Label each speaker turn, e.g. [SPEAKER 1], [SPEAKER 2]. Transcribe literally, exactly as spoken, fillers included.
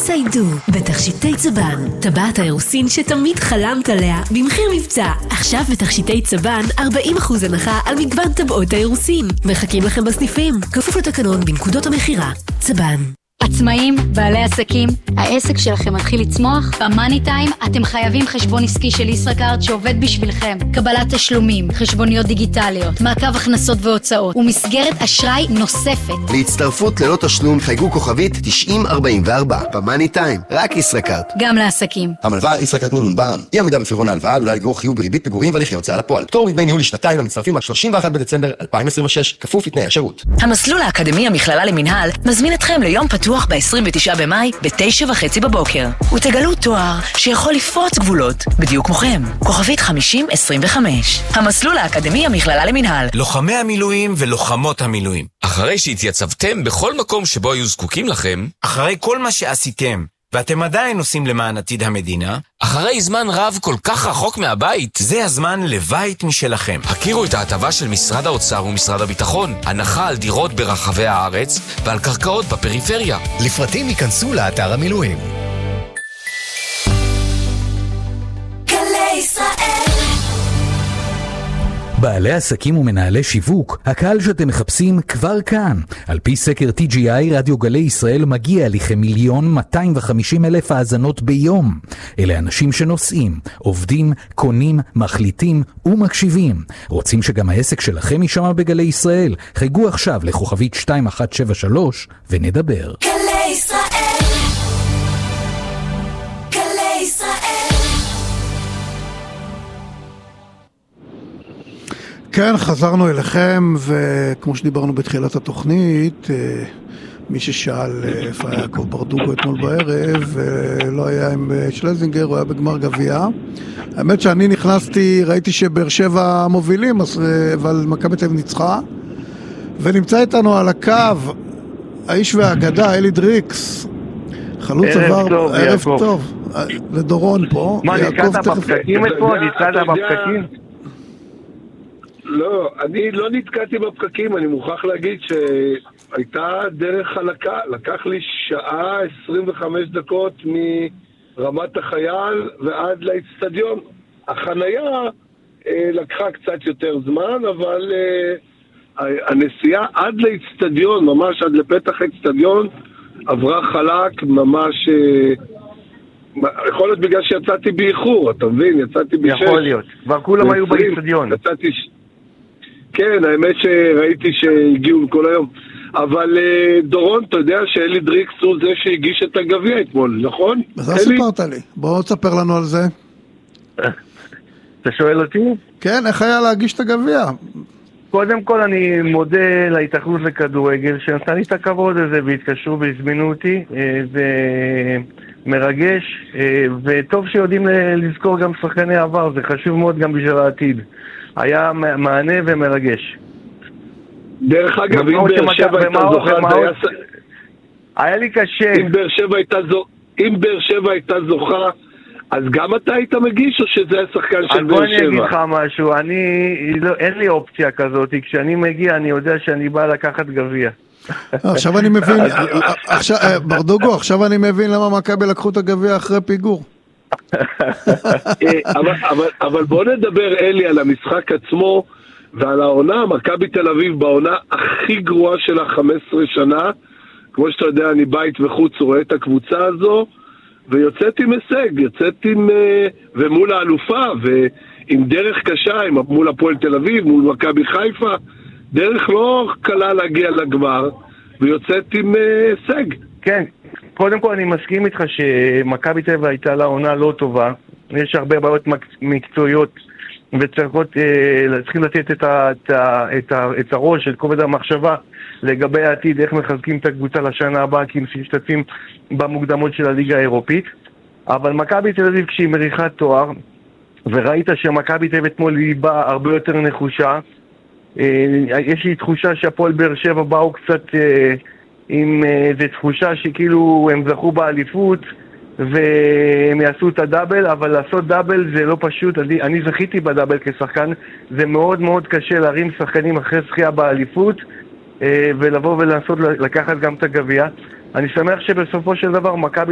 [SPEAKER 1] סיידו, בתכשיטי צבן, טבעת האירוסין שתמיד חלמת עליה, במחיר מבצע. עכשיו בתכשיטי צבן, ארבעים אחוז הנחה על מגוון טבעות האירוסין. מחכים לכם בסניפים, כפוף לתקנון בנקודות המחירה. צבן.
[SPEAKER 2] עצמאים, בעלי עסקים, העסק שלכם מתחיל לצמוח? במאני טיים אתם חייבים חשבון עסקי של ישראכרט שעובד בשבילכם. קבלת תשלומים, חשבוניות דיגיטליות, מעקב הכנסות והוצאות ומסגרת אשראי נוספת.
[SPEAKER 3] להצטרפות ללא תשלום חייגו כוכבית תשעים ארבעים וארבע. במאני טיים, רק ישראכרט.
[SPEAKER 2] גם לעסקים.
[SPEAKER 4] המלווה ישראכרט נון בע"מ. אי עמידה בפירעון ההלוואה עלולה לגרור חיוב בריבית פיגורים והליכי הוצאה לפועל. פטור מדמי ניהול לשנתיים למצטרפים עד שלושים ואחד בדצמבר אלפיים עשרים ושש, כפוף לתנאי השירות.
[SPEAKER 5] המסלול האקדמי המכללה למינהל מזמין אתכם ליום פתוח ב-עשרים ותשעה במאי בתשע וחצי בבוקר. ותגלו תואר שיכול לפרוץ גבולות, בדיוק מוכם. כוכבית חמישים עשרים וחמש. המסלול האקדמי המכללה למינהל.
[SPEAKER 6] לוחמי המילואים ולוחמות המילואים. אחרי שהתייצבתם בכל מקום שבו היו זקוקים לכם,
[SPEAKER 7] אחרי כל מה שעשיתם, ואתם עדיין עושים למען עתיד המדינה,
[SPEAKER 6] אחרי זמן רב כל כך רחוק מהבית,
[SPEAKER 7] זה הזמן לבית משלכם.
[SPEAKER 6] הכירו את ההטבה של משרד האוצר ומשרד הביטחון, הנחה על דירות ברחבי הארץ ועל קרקעות בפריפריה.
[SPEAKER 8] לפרטים ייכנסו לאתר המילואים.
[SPEAKER 1] גלי ישראל.
[SPEAKER 9] בעלי עסקים ומנהלי שיווק, הקהל שאתם מחפשים כבר כאן. על פי סקר טי ג'י איי, רדיו גלי ישראל מגיע לכמיליון מאתיים וחמישים אלף האזנות ביום. אלה אנשים שנוסעים, עובדים, קונים, מחליטים ומקשיבים. רוצים שגם העסק שלכם יישמע בגלי ישראל? חייגו עכשיו לכוכבית שתיים אחת שבע שלוש ונדבר.
[SPEAKER 1] גלי ישראל. גלי ישראל.
[SPEAKER 10] כן, חזרנו אליכם, וכמו שדיברנו בתחילת התוכנית, מי ששאל איפה היה יעקב ברדוגו אתמול בערב, לא היה עם שלזינגר, הוא היה בגמר גביע. האמת שאני נכנסתי, ראיתי שבאר שבע מובילים, אבל מכבי תל אביב ניצחה, ונמצא איתנו על הקו האיש והאגדה, אלי דריקס, חלוץ עבר, ערב טוב, לדורון פה.
[SPEAKER 11] מה, נתקעת בפקקים אתמול? נתקעת בפקקים?
[SPEAKER 12] לא, אני לא נתקעתי בפקקים, אני מוכרח להגיד שהייתה דרך חלקה, לקח לי שעה עשרים וחמש דקות מרמת החייל ועד לאצטדיון. החנייה אה, לקחה קצת יותר זמן, אבל אה, הנסיעה עד לאצטדיון, ממש עד לפתח האצטדיון, עברה חלק, ממש... אה, יכול להיות בגלל שיצאתי באיחור, אתה מבין? יצאתי בשש.
[SPEAKER 11] יכול להיות, כבר כולם היו באצטדיון.
[SPEAKER 12] יצאתי... כן, האמת שראיתי שהגיעו כל היום. אבל דורון, אתה יודע שאלי דריקס הוא זה שהגיש את הגביע אתמול, נכון?
[SPEAKER 10] בזה סיפרת לי. בואו תספר לנו על זה.
[SPEAKER 11] אתה שואל אותי?
[SPEAKER 10] כן, איך היה להגיש את הגביע?
[SPEAKER 11] קודם כל אני מודה להתאחדות לכדורגל שנתן לי את הכבוד הזה והתקשרו והזמינו אותי. זה מרגש, וטוב שיודעים לזכור גם שחקני עבר, זה חשוב מאוד גם בשביל העתיד. היה מענה ומרגש.
[SPEAKER 12] דרך אגב, אם באר שבע הייתה זוכה,
[SPEAKER 11] היה לי קשה.
[SPEAKER 12] אם באר שבע הייתה זוכה, אז גם אתה היית מגיש, או שזה השחקן של באר שבע?
[SPEAKER 11] בוא אני אגיד לך משהו, אין לי אופציה כזאת, כשאני מגיע אני יודע שאני בא לקחת גביע.
[SPEAKER 10] עכשיו אני מבין, ברדוגו, עכשיו אני מבין למה מכבי לקחו את הגביע אחרי פיגור.
[SPEAKER 12] אבל, אבל, אבל בוא נדבר אלי על המשחק עצמו ועל העונה. מכבי תל אביב בעונה הכי גרועה של ה-חמש עשרה שנה, כמו שאתה יודע, אני בית וחוץ רואה את הקבוצה הזו, ויוצאת עם הישג, יוצאת עם ומול האלופה ועם דרך קשה, עם, מול הפועל תל אביב, מול מכבי חיפה, דרך לא קלה להגיע לגמר, ויוצאת עם הישג.
[SPEAKER 11] כן, קודם כל אני מסכים איתך שמכבי תל אביב הייתה לה עונה לא טובה. יש הרבה בעיות מקצועיות וצריכות, צריכים לתת את, ה, את, ה, את, ה, את הראש, את כובד המחשבה לגבי העתיד, איך מחזקים את הקבוצה לשנה הבאה, כי הם משתתפים במוקדמות של הליגה האירופית. אבל מכבי תל אביב כשהיא מריחה תואר, וראית שמכבי תל אביב אתמול היא באה הרבה יותר נחושה, יש לי תחושה שהפועל באר שבע באו קצת עם איזו תחושה שכאילו הם זכו באליפות והם יעשו את הדאבל, אבל לעשות דאבל זה לא פשוט. אני, אני זכיתי בדאבל כשחקן, זה מאוד מאוד קשה להרים שחקנים אחרי זכייה באליפות ולבוא ולנסות לקחת גם את הגביע. אני שמח שבסופו של דבר מכבי